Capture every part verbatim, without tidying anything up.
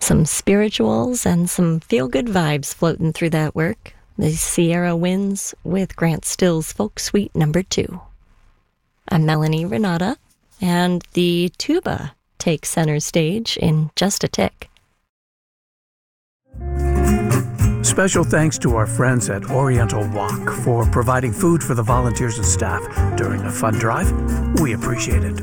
Some spirituals and some feel-good vibes floating through that work. The Sierra Winds with Grant Still's Folk Suite number two. I'm Melanie Renata, and the tuba takes center stage in just a tick. Special thanks to our friends at Oriental Walk for providing food for the volunteers and staff during the fun drive. We appreciate it.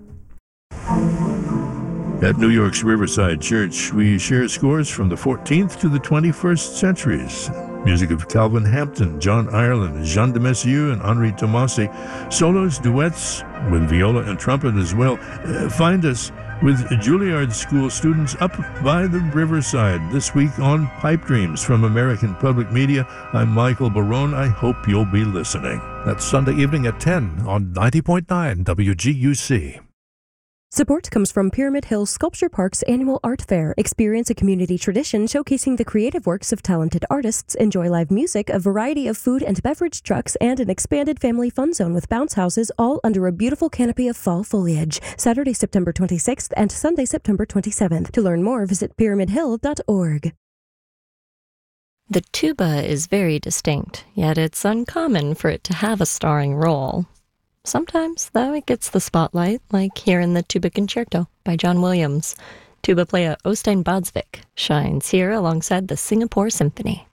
At New York's Riverside Church, we share scores from the fourteenth to the twenty-first centuries. Music of Calvin Hampton, John Ireland, Jean de Messieu, and Henri Tomasi. Solos, duets with viola and trumpet as well. Uh, find us with Juilliard School students up by the Riverside this week on Pipe Dreams from American Public Media. I'm Michael Barone. I hope you'll be listening. That's Sunday evening at ten on ninety point nine W G U C. Support comes from Pyramid Hill Sculpture Park's annual art fair. Experience a community tradition showcasing the creative works of talented artists. Enjoy live music, a variety of food and beverage trucks, and an expanded family fun zone with bounce houses, all under a beautiful canopy of fall foliage. Saturday, September twenty-sixth and Sunday, September twenty-seventh. To learn more, visit pyramid hill dot org. The tuba is very distinct, yet it's uncommon for it to have a starring role. Sometimes, though, it gets the spotlight, like here in the Tuba Concerto by John Williams. Tuba player Øystein Bådsvik shines here alongside the Singapore Symphony.